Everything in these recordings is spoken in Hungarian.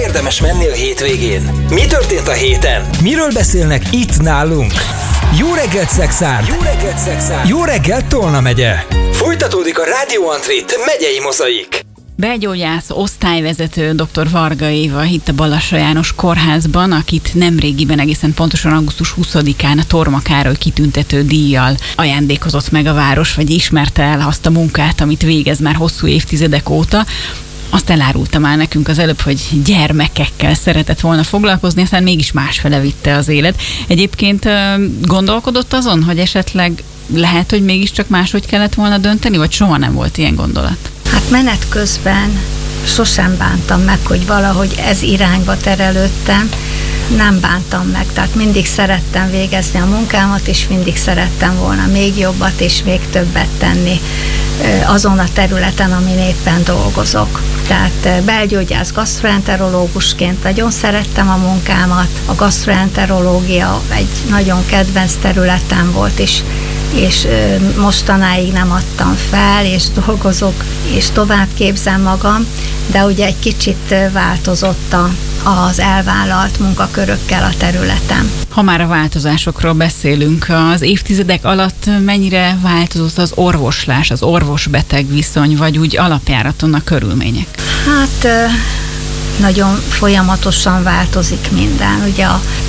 érdemes menni a hétvégén? Mi történt a héten? Miről beszélnek itt nálunk? Jó reggelt, Szexárd! Jó reggelt, Szexárd! Jó reggelt, Tolna megye! Folytatódik a Rádió Antrit megyei mozaik. Belgyógyász osztályvezető dr. Varga Éva itt a Ballassa János kórházban, akit nemrégiben, egészen pontosan augusztus 20-án a Torma Károly kitüntető díjjal ajándékozott meg a város, vagy ismerte el azt a munkát, amit végez már hosszú évtizedek óta. Azt elárulta már nekünk az előbb, hogy gyermekekkel szeretett volna foglalkozni, aztán mégis másfele vitte az élet. Egyébként gondolkodott azon, hogy esetleg lehet, hogy mégiscsak máshogy kellett volna dönteni, vagy soha nem volt ilyen gondolat? Hát menet közben sosem bántam meg, hogy valahogy ez irányba terelődtem. Nem bántam meg, tehát mindig szerettem végezni a munkámat, és mindig szerettem volna még jobbat és még többet tenni azon a területen, amin éppen dolgozok. Tehát belgyógyász gasztroenterológusként nagyon szerettem a munkámat, a gasztroenterológia egy nagyon kedvenc területem volt, és mostanáig nem adtam fel, és dolgozok, és tovább képzem magam, de ugye egy kicsit változott az elvállalt munkakörökkel a területem. Ha már a változásokról beszélünk, az évtizedek alatt mennyire változott az orvoslás, az orvos-beteg viszony, vagy úgy alapjáraton a körülmények? Hát nagyon folyamatosan változik minden. Ugye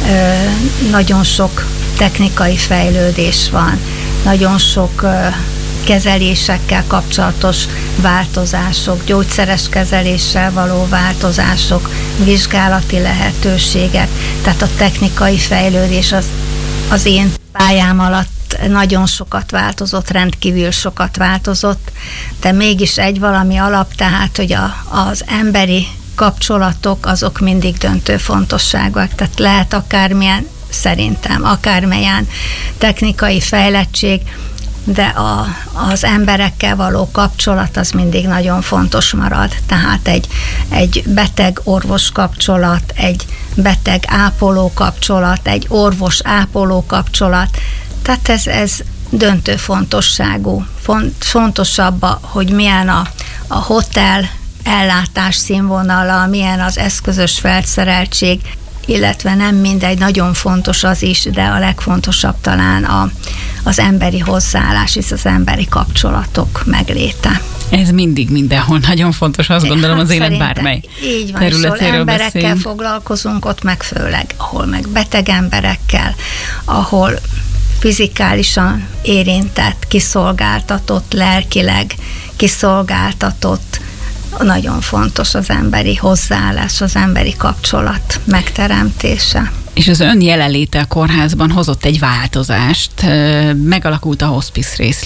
nagyon sok technikai fejlődés van, nagyon sok kezelésekkel kapcsolatos változások, gyógyszeres kezeléssel való változások, vizsgálati lehetőségek, tehát a technikai fejlődés az én pályám alatt nagyon sokat változott, rendkívül sokat változott, de mégis egy valami alap, tehát hogy az emberi kapcsolatok azok mindig döntő fontosságúak, tehát lehet akármilyen, szerintem akármilyen technikai fejlettség, de az emberekkel való kapcsolat az mindig nagyon fontos marad. Tehát egy beteg-orvos kapcsolat, egy beteg-ápoló kapcsolat, egy orvos-ápoló kapcsolat. Tehát ez döntő fontosságú. Fontosabb, hogy milyen a hotel ellátás színvonala, milyen az eszközös felszereltség, illetve nem mindegy, nagyon fontos az is, de a legfontosabb talán az emberi hozzáállás és az emberi kapcsolatok megléte. Ez mindig mindenhol nagyon fontos, azt gondolom, az élet bármely így van, és ahol emberekkel foglalkozunk, ott meg főleg, ahol meg beteg emberekkel, ahol fizikálisan érintett, kiszolgáltatott, lelkileg kiszolgáltatott, nagyon fontos az emberi hozzáállás, az emberi kapcsolat megteremtése. És az ön jelenléte a kórházban hozott egy változást, megalakult a hospice rész.